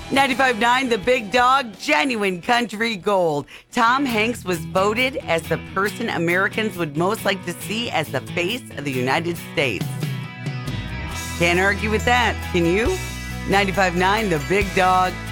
95.9 The Big Dog, genuine country gold. Tom Hanks was voted as the person Americans would most like to see as the face of the United States. Can't argue with that, can you? 95.9 The Big Dog.